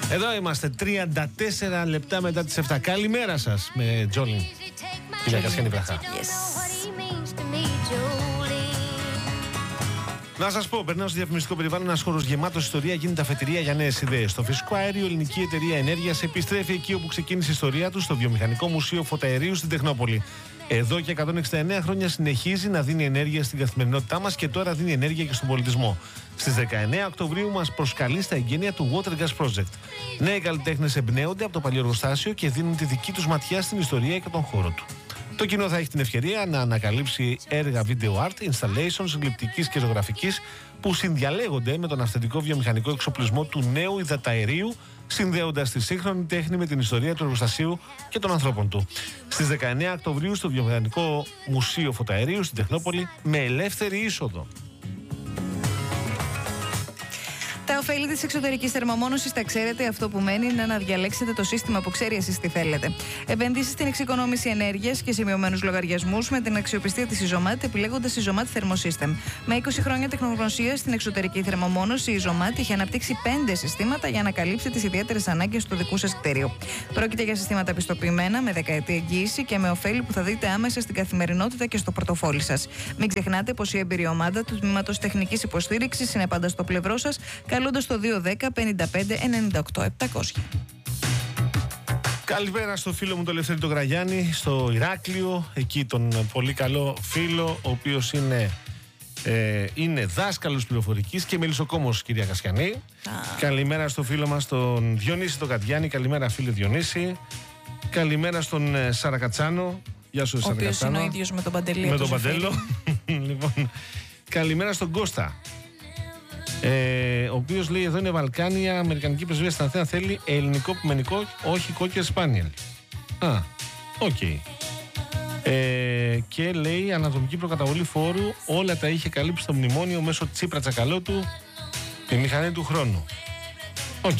Εδώ είμαστε 34 λεπτά μετά τις 7. Καλημέρα σας με Τζόλιν. Κυρία Κασιανή Βραχά. Να σας πω, περνάω στο διαφημιστικό περιβάλλον. Ένας χώρος γεμάτος ιστορία γίνεται αφετηρία για νέες ιδέες. Στο φυσικό αέριο, η ελληνική εταιρεία ενέργειας επιστρέφει εκεί όπου ξεκίνησε η ιστορία του, στο Βιομηχανικό Μουσείο Φωταερίου στην Τεχνόπολη. Εδώ και 169 χρόνια συνεχίζει να δίνει ενέργεια στην καθημερινότητά μας και τώρα δίνει ενέργεια και στον πολιτισμό. Στις 19 Οκτωβρίου μας προσκαλεί στα εγγένεια του Water Gas Project. Νέοι καλλιτέχνες εμπνέονται από το παλιό εργοστάσιο και δίνουν τη δική τους ματιά στην ιστορία και τον χώρο του. Το κοινό θα έχει την ευκαιρία να ανακαλύψει έργα video art, installations, γλυπτικής και ζωγραφικής που συνδιαλέγονται με τον αυθεντικό βιομηχανικό εξοπλισμό του νέου υδαταερίου, συνδέοντας τη σύγχρονη τέχνη με την ιστορία του εργοστασίου και των ανθρώπων του. Στις 19 Οκτωβρίου στο Βιομηχανικό Μουσείο Φωταερίου στην Τεχνόπολη με ελεύθερη είσοδο. Τα ωφέλη της εξωτερικής θερμομόνωσης τα ξέρετε. Αυτό που μένει είναι να διαλέξετε το σύστημα που ξέρει εσείς τι θέλετε. Επενδύσεις στην εξοικονόμηση ενέργειας και σε μειωμένους λογαριασμούς με την αξιοπιστία της Isomat, επιλέγοντας Isomat Thermosystem. Με 20 χρόνια τεχνογνωσία στην εξωτερική θερμομόνωση, η Isomat έχει αναπτύξει 5 συστήματα για να καλύψει τις ιδιαίτερες ανάγκες του δικού σας κτίριου. Πρόκειται για συστήματα πιστοποιημένα με δεκαετή εγγύηση και με ωφέλη που θα δείτε άμεσα στην καθημερινότητα και στο πορτοφόλι σας. Μην ξεχνάτε πως η εμπειρία ομάδα του Τμήματος Τεχνικής Υποστήριξης είναι πάντα στο πλευρό σας, καλώντας το 210 55 98 700. Καλημέρα στο φίλο μου τον Ελευθέρη τον Γραγιάννη στο Ηράκλειο, εκεί τον πολύ καλό φίλο, ο οποίος είναι δάσκαλος πληροφορικής και μελισσοκόμος, κυρία Κασιανή. Καλημέρα στο φίλο μας τον Διονύση τον Κατιάνη. Καλημέρα φίλε Διονύση. Καλημέρα στον Σαρακατσάνο. Γεια σου Σαρακατσάνο. Ο οποίος είναι ο ίδιος με τον Παντελή. Με τον Παντέλο. Λοιπόν, καλημέρα στον Κώστα. Ο οποίος λέει εδώ είναι Βαλκάνια, Αμερικανική πρεσβεία στην Αθήνα θέλει ελληνικό ποιμενικό, όχι κόκκερ σπάνιελ. Οκ. Και λέει αναδρομική προκαταβολή φόρου, όλα τα είχε καλύψει στο μνημόνιο μέσω Τσίπρα Τσακαλώτου, τη μηχανή του χρόνου. Οκ.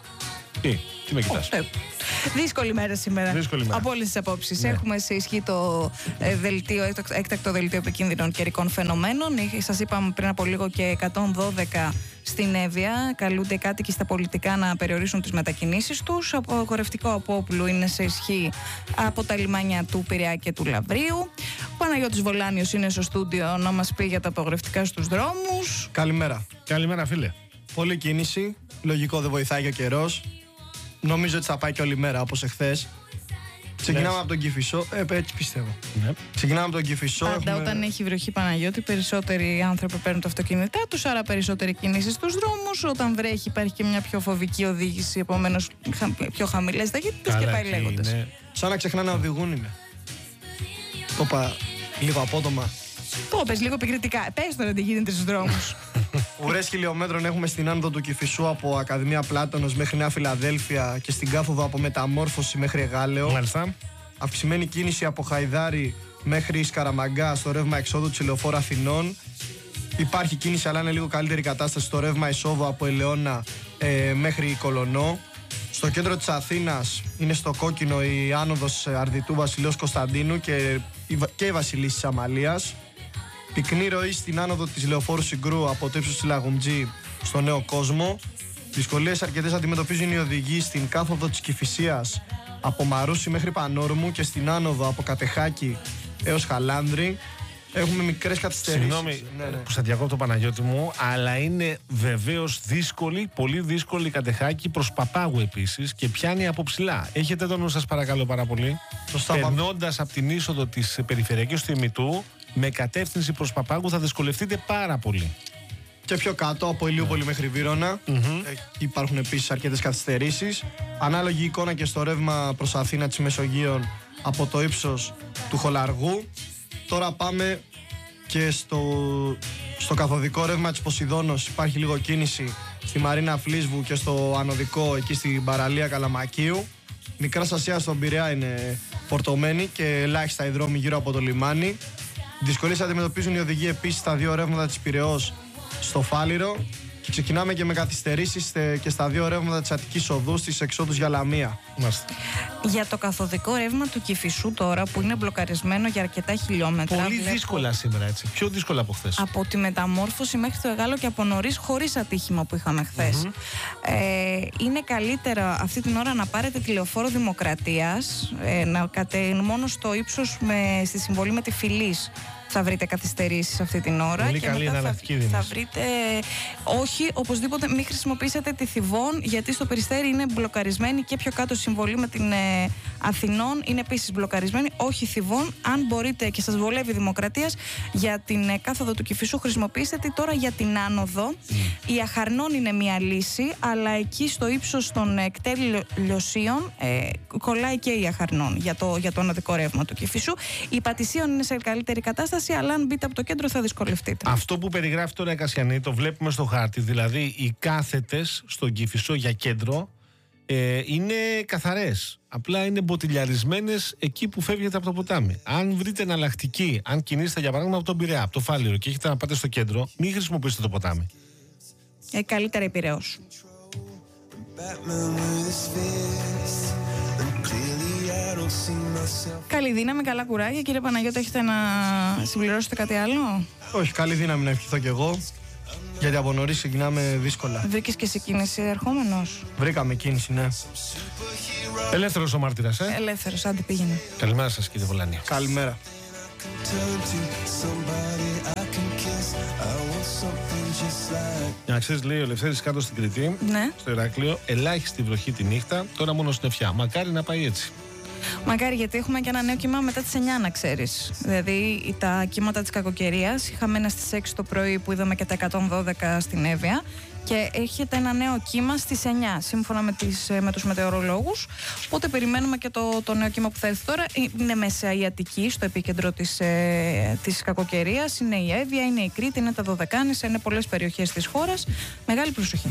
Τι με κοιτάς? Δύσκολη μέρα σήμερα. Από όλες τις απόψεις. Ναι. Έχουμε σε ισχύ το έκτακτο δελτίο επικίνδυνων καιρικών φαινομένων. Σας είπαμε πριν από λίγο και 112 στην Εύβοια. Καλούνται οι κάτοικοι στα πολιτικά να περιορίσουν τις μετακινήσεις τους. Απογορευτικό απόπλου είναι σε ισχύ από τα λιμάνια του Πειραιά και του Λαβρίου. Ο Παναγιώτης Βολάνιος είναι στο στούντιο να μας πει για τα απογορευτικά στους δρόμους. Καλημέρα. Καλημέρα, φίλε. Πολλή κίνηση. Λογικό, δεν βοηθάει και ο καιρός. Νομίζω ότι θα πάει και όλη μέρα όπως εχθές. Ξεκινάμε από τον Κηφισό. Έτσι πιστεύω. Ναι. Ξεκινάμε από τον Κηφισό. Πάντα όταν έχει βροχή, Παναγιώτη, περισσότεροι άνθρωποι παίρνουν τα αυτοκίνητά τους, άρα περισσότερη κίνηση στους δρόμους. Όταν βρέχει, υπάρχει και μια πιο φοβική οδήγηση, επομένως πιο χαμηλές ταχύτητες και πάει λέγοντας. Σαν να ξεχνάνε να οδηγούν είναι. Το είπα λίγο απότομα. Το πες λίγο επικριτικά. Πες τώρα τι γίνεται στους δρόμους. Ουρές χιλιόμετρων έχουμε στην άνοδο του Κηφισού από Ακαδημία Πλάτωνος μέχρι Νέα Φιλαδέλφια και στην κάθοδο από Μεταμόρφωση μέχρι Εγάλεο. Μάλιστα. Αυξημένη κίνηση από Χαϊδάρι μέχρι Σκαραμαγκά στο ρεύμα εξόδου της Λεωφόρου Αθηνών. Υπάρχει κίνηση, αλλά είναι λίγο καλύτερη κατάσταση στο ρεύμα εισόδου από Ελαιώνα μέχρι Κολονό. Στο κέντρο της Αθήνας είναι στο κόκκινο η άνοδος Αρδιτού Βασιλέως Κωνσταντίνου και η Βασιλής της Αμαλίας. Πυκνή ροή στην άνοδο της Λεωφόρου Συγκρού από το ύψος της Λαγουμτζή στο Νέο Κόσμο. Δυσκολίες αρκετές αντιμετωπίζουν οι οδηγοί στην κάθοδο της Κηφισίας από Μαρούσι μέχρι Πανόρμου και στην άνοδο από Κατεχάκη έως Χαλάνδρη. Έχουμε μικρές καθυστερήσεις. Συγγνώμη που σε διακόπτω, Παναγιώτη μου, αλλά είναι βεβαίως δύσκολη, πολύ δύσκολη η Κατεχάκη προς Παπάγου επίσης και πιάνει από ψηλά. Έχετε το νου σας, παρακαλώ πάρα πολύ. Περνώντας από την είσοδο της περιφερειακής του Ημιτού με κατεύθυνση προς Παπάγου θα δυσκολευτείτε πάρα πολύ. Και πιο κάτω από Ηλιούπολη μέχρι Βύρωνα υπάρχουν επίσης αρκετές καθυστερήσεις. Ανάλογη εικόνα και στο ρεύμα προς Αθήνα της Μεσογείων από το ύψος του Χολαργού. Τώρα πάμε και στο καθοδικό ρεύμα της Ποσειδώνος. Υπάρχει λίγο κίνηση στη Μαρίνα Φλίσβου και στο ανωδικό εκεί στην παραλία Καλαμακίου. Μικρά Ασία στον Πειραιά είναι φορτωμένη και ελάχιστα οι δρόμοι γύρω από το λιμάνι. Δυσκολίες αντιμετωπίζουν οι οδηγοί επίσης στα δύο ρεύματα της Πειραιώς στο Φάληρο Και ξεκινάμε και με καθυστερήσεις και στα 2 ρεύματα της Αττικής Οδού στις εξόδους για Λαμία. Για το καθοδικό ρεύμα του Κηφισού τώρα, που είναι μπλοκαρισμένο για αρκετά χιλιόμετρα. Πολύ δύσκολα σήμερα, έτσι. Πιο δύσκολα από χθες. Από τη Μεταμόρφωση μέχρι το Εγάλο και από νωρίς, χωρίς ατύχημα που είχαμε χθες. Είναι καλύτερα αυτή την ώρα να πάρετε τη λεωφόρο Δημοκρατίας, μόνο στο ύψος στη συμβολή με τη Φιλής. Θα βρείτε καθυστερήσεις αυτή την ώρα. Πολύ και καλή εναλλακτική θα βρείτε. Όχι, οπωσδήποτε μην χρησιμοποιήσετε τη Θηβών, γιατί στο Περιστέρι είναι μπλοκαρισμένη και πιο κάτω συμβολή με την Αθηνών είναι επίσης μπλοκαρισμένη. Όχι Θηβών. Αν μπορείτε και σας βολεύει η Δημοκρατίας, για την κάθοδο του Κηφισού χρησιμοποιήστε τη. Τώρα για την άνοδο. Η Αχαρνών είναι μια λύση, αλλά εκεί στο ύψος των εκτέλειωσίων κολλάει και η Αχαρνών για το ανωδικό ρεύμα του Κηφισού. Η Πατησίων είναι σε καλύτερη κατάσταση, αλλά αν μπείτε από το κέντρο θα δυσκολευτείτε. Αυτό που περιγράφει τώρα η Κασιανή το βλέπουμε στο χάρτη. Δηλαδή οι κάθετες στον Κηφισό για κέντρο είναι καθαρές. Απλά είναι μποτιλιαρισμένες εκεί που φεύγετε από το ποτάμι. Αν βρείτε εναλλακτική, αν κινήσετε για παράδειγμα από τον Πειραιά, από το Φάληρο και έχετε να πάτε στο κέντρο, μην χρησιμοποιήσετε το ποτάμι. Καλύτερα η Πειραιώς. Καλή δύναμη, καλά κουράγια. Κύριε Παναγιώτη, έχετε να συμπληρώσετε κάτι άλλο? Όχι, καλή δύναμη να ευχηθώ κι εγώ. Γιατί από νωρίς ξεκινάμε δύσκολα. Βρήκες και εσύ κίνηση ερχόμενος? Βρήκαμε κίνηση, ναι. Ελεύθερος ο μάρτυρας, Ελεύθερος, άντε πήγαινε. Καλημέρα σας, κύριε Βολάνη. Καλημέρα. Να ξέρεις, λέει ο Λευθέρης κάτω στην Κρητή, Ναι. στο Ηράκλειο, ελάχιστη βροχή τη νύχτα, τώρα μόνο συννεφιά. Μακάρι να πάει έτσι. Μακάρι, γιατί έχουμε και ένα νέο κύμα μετά τις 9, να ξέρεις. Δηλαδή τα κύματα της κακοκαιρίας. Είχαμε ένα στις 6 το πρωί που είδαμε και τα 112 στην Εύβοια. Και έρχεται ένα νέο κύμα στις 9, σύμφωνα με τους μετεωρολόγους. Οπότε περιμένουμε και το νέο κύμα που θα έρθει τώρα. Είναι μέσα η Αττική, στο επίκεντρο της κακοκαιρίας. Είναι η Εύβοια, είναι η Κρήτη, είναι τα Δωδεκάνησα, είναι πολλές περιοχές της χώρας. Μεγάλη προσοχή.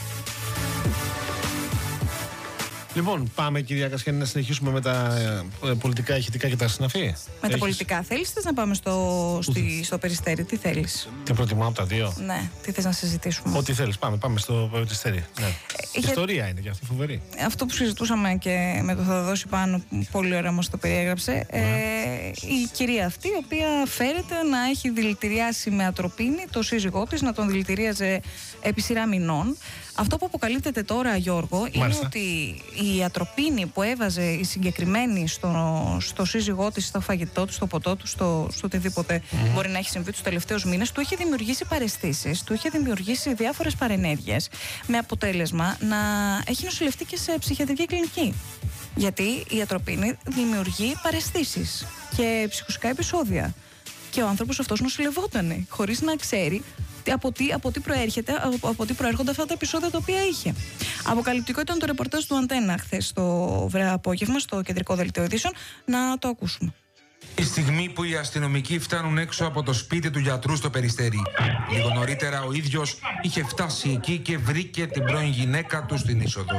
Λοιπόν, πάμε κυρία Κασιανή να συνεχίσουμε με τα πολιτικά ηχητικά και τα συναφή. Με τα πολιτικά θέλεις να πάμε στο Περιστέρι, τι θέλεις? Τι προτιμάω από τα δύο? Ναι, τι θες να συζητήσουμε? Ό,τι θέλεις, πάμε στο Περιστέρι. Ναι. Ιστορία είναι και αυτή φοβερή. Αυτό που συζητούσαμε και με το Θοδωρή πάνω, πολύ ωραία μας το περιέγραψε. Η κυρία αυτή, η οποία φέρεται να έχει δηλητηριάσει με ατροπίνη το σύζυγό της, να τον δηλητηρίαζε επί σειρά μηνών. Αυτό που αποκαλύπτεται τώρα, Γιώργο, είναι ότι η ατροπίνη που έβαζε η συγκεκριμένη στο σύζυγό της, στο φαγητό του, στο ποτό του, στο οτιδήποτε μπορεί να έχει συμβεί τους τελευταίους μήνες, του είχε δημιουργήσει παραισθήσεις, του είχε δημιουργήσει διάφορες παρενέργειες, με αποτέλεσμα να έχει νοσηλευτεί και σε ψυχιατρική κλινική. Γιατί η ατροπίνη δημιουργεί παραισθήσεις και ψυχοσικά επεισόδια. Και ο άνθρωπος αυτός νοσηλευότανε, χωρίς να ξέρει από τι προέρχονται αυτά τα επεισόδια τα οποία είχε. Αποκαλυπτικό ήταν το ρεπορτάζ του Αντένα χθες το βράδυ απόγευμα στο κεντρικό δελτίο ειδήσεων. Να το ακούσουμε. Η στιγμή που οι αστυνομικοί φτάνουν έξω από το σπίτι του γιατρού στο Περιστέρι. Λίγο νωρίτερα ο ίδιος είχε φτάσει εκεί και βρήκε την πρώην γυναίκα του στην είσοδο.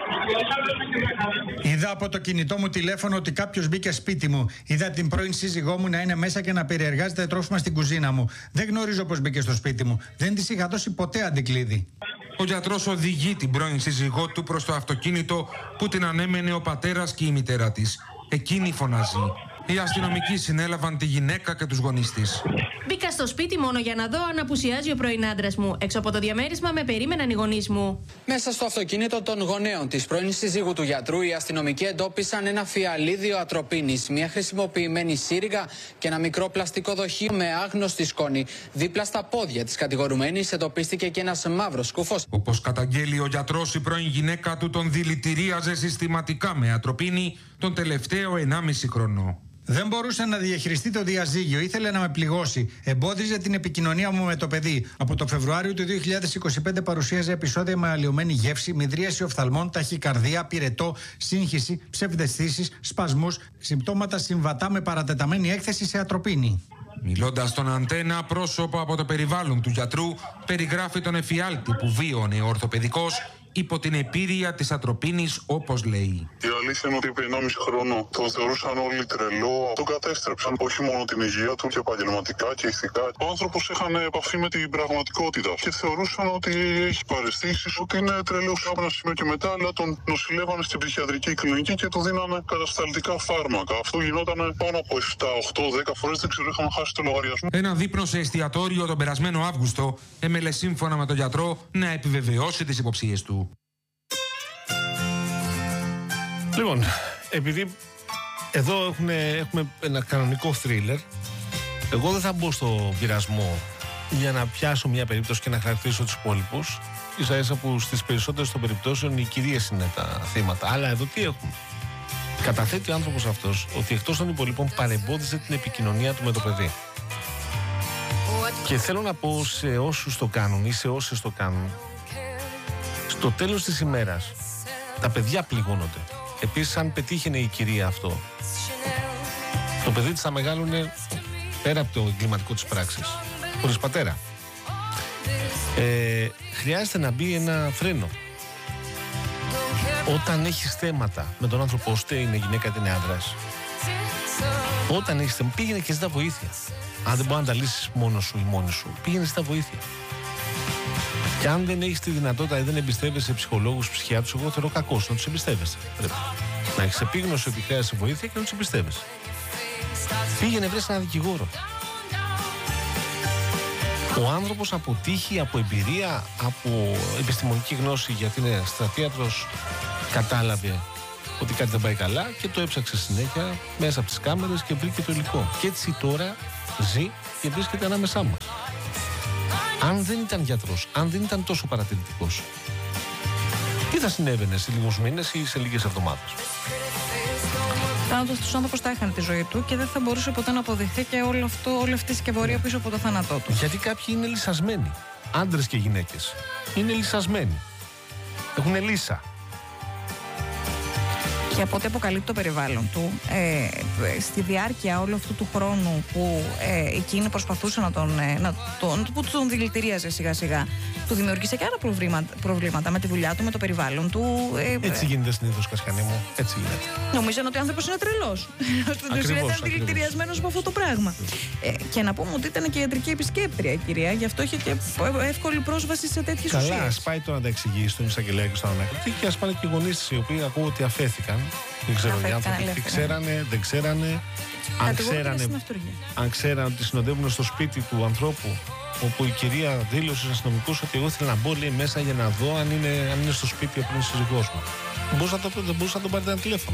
Είδα από το κινητό μου τηλέφωνο ότι κάποιος μπήκε σπίτι μου. Είδα την πρώην σύζυγό μου να είναι μέσα και να περιεργάζεται τρόφιμα στην κουζίνα μου. Δεν γνωρίζω πώς μπήκε στο σπίτι μου. Δεν της είχα δώσει ποτέ αντικλείδι. Ο γιατρός οδηγεί την πρώην σύζυγό του προς το αυτοκίνητο που την ανέμενε ο πατέρας και η μητέρα της. Εκείνη φωνάζει. Οι αστυνομικοί συνέλαβαν τη γυναίκα και τους γονείς της. Μπήκα στο σπίτι μόνο για να δω αν απουσιάζει ο πρώην άντρας μου. Έξω από το διαμέρισμα με περίμεναν οι γονείς μου. Μέσα στο αυτοκίνητο των γονέων της πρώην συζύγου του γιατρού, οι αστυνομικοί εντόπισαν ένα φιαλίδιο ατροπίνης, μια χρησιμοποιημένη σύριγγα και ένα μικρό πλαστικό δοχείο με άγνωστη σκόνη. Δίπλα στα πόδια της κατηγορουμένης εντοπίστηκε και ένας μαύρος σκούφος. Όπως καταγγέλει ο γιατρός, η πρώην γυναίκα του τον δηλητηρίαζε συστηματικά με ατροπίνη τον τελευταίο 1,5 χρόνο. Δεν μπορούσε να διαχειριστεί το διαζύγιο, ήθελε να με πληγώσει. Εμπόδιζε την επικοινωνία μου με το παιδί. Από το Φεβρουάριο του 2025 παρουσίαζε επεισόδια με αλλοιωμένη γεύση, μυδρίαση οφθαλμών, ταχυκαρδία, πυρετό, σύγχυση, ψευδαισθήσεις, σπασμούς, συμπτώματα συμβατά με παρατεταμένη έκθεση σε ατροπίνη. Μιλώντας στον Αντένα, πρόσωπο από το περιβάλλον του γιατρού περιγράφει τον εφιάλτη που βίωνε ο ορθοπαιδικός υπό την επίρρεια της ατροπίνης, όπως λέει. Η αλήθεια είναι ότι επί 1,5 χρόνο το θεωρούσαν όλοι τρελό. Τον κατέστρεψαν όχι μόνο την υγεία του και επαγγελματικά και ηθικά. Ο άνθρωπος έχανε επαφή με την πραγματικότητα και θεωρούσαν ότι έχει παραισθήσεις, ότι είναι τρελός από ένα σημείο και μετά, αλλά τον νοσηλεύανε στην ψυχιατρική κλινική και του δίνανε κατασταλτικά φάρμακα. Αυτό γινόταν πάνω από 7, 8, 10 φορές, δεν ξέρω, είχαμε χάσει το λογαριασμό. Ένα δείπνο σε εστιατόριο τον περασμένο Αύγουστο έμελε σύμφωνα με τον γιατρό να επιβεβαιώσει τις υποψίες του. Λοιπόν, επειδή εδώ έχουμε ένα κανονικό θρίλερ, εγώ δεν θα μπω στο πειρασμό για να πιάσω μια περίπτωση και να χαρακτηρίσω τους υπόλοιπους. Ίσα-ίσα που στις περισσότερες των περιπτώσεων οι κυρίες είναι τα θύματα. Αλλά εδώ τι έχουμε? Καταθέτει ο άνθρωπος αυτός ότι εκτός των υπολείπων παρεμπόδιζε την επικοινωνία του με το παιδί. Και θέλω να πω σε όσους το κάνουν ή σε όσες το κάνουν, στο τέλος της ημέρας τα παιδιά πληγώνονται. Επίσης, αν πετύχαινε η κυρία αυτό, το παιδί της θα μεγάλωνε πέρα από το εγκληματικό της πράξης, χωρίς πατέρα. Χρειάζεται να μπει ένα φρένο. Όταν έχεις θέματα με τον άνθρωπο, ώστε είναι γυναίκα είτε είναι άντρας, όταν έχεις θέματα, πήγαινε και ζητά βοήθεια. Αν δεν μπορεί να τα λύσεις μόνος σου ή μόνη σου, πήγαινε ζητά βοήθεια. Και αν δεν έχεις τη δυνατότητα ή δεν εμπιστεύεσαι ψυχολόγους, ψυχιάτρους, εγώ θεωρώ κακός να τους εμπιστεύεσαι. Πρέπει να έχεις επίγνωση ότι χρειάζεσαι βοήθεια και να τους εμπιστεύεσαι. Πήγαινε, βρες έναν δικηγόρο. Ο άνθρωπος από τύχη, από εμπειρία, από επιστημονική γνώση, γιατί είναι στρατίατρος, κατάλαβε ότι κάτι δεν πάει καλά και το έψαξε συνέχεια μέσα από τις κάμερες και βρήκε το υλικό. Και έτσι τώρα ζει και βρίσκεται ανάμεσά μας. Αν δεν ήταν γιατρός, αν δεν ήταν τόσο παρατηρητικός, τι θα συνέβαινε σε λίγους μήνες ή σε λίγες εβδομάδες? Θάνατος του άνθρωπος θα έχανε τη ζωή του και δεν θα μπορούσε ποτέ να αποδειχθεί και όλη αυτή η σκευωρία πίσω από το θάνατό του. Γιατί κάποιοι είναι λυσασμένοι. Άντρες και γυναίκες είναι λυσασμένοι. Έχουν λύσα. Και από ό,τι αποκαλύπτει το περιβάλλον του, στη διάρκεια όλου αυτού του χρόνου που εκείνη προσπαθούσε που τον δηλητηρίαζε σιγά σιγά, του δημιούργησε και άλλα προβλήματα με τη δουλειά του, με το περιβάλλον του. Έτσι γίνεται συνήθως, Κασιανή μου. Έτσι γίνεται. Νομίζω ότι ο άνθρωπος είναι τρελός. Στην ουσία ήταν δηλητηριασμένος από αυτό το πράγμα. Και να πούμε ότι ήταν και ιατρική επισκέπτρια η κυρία, γι' αυτό είχε και εύκολη πρόσβαση σε τέτοιες ουσίες. Καλά, ας πάει τώρα να τα εξηγήσει στον εισαγγελέα και στον ανακριτή και ας πάνε και οι γονείς της, οι οποίοι ακούω ότι αφέθηκαν. Δεν ξέρω οι άνθρωποι τι ξέρανε, δεν ξέρανε. Αν ξέρανε ότι συνοδεύουν στο σπίτι του ανθρώπου, όπου η κυρία δήλωσε στους αστυνομικούς ότι εγώ ήθελα να μπω, λέει, μέσα για να δω αν είναι στο σπίτι ο πρώην σύζυγός μου. Δεν μπορούσα να τον πάρετε ένα τηλέφωνο.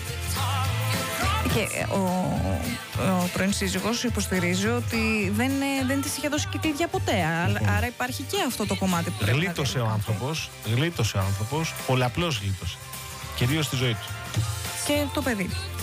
Και ο πρώην σύζυγος υποστηρίζει ότι δεν της είχε δώσει και κλειδιά ποτέ. Άρα υπάρχει και αυτό το κομμάτι που πρέπει να γλίτωσε ο άνθρωπος, πολλαπλώς γλίτωσε. Κυρίως στη ζωή του. Και το παιδί.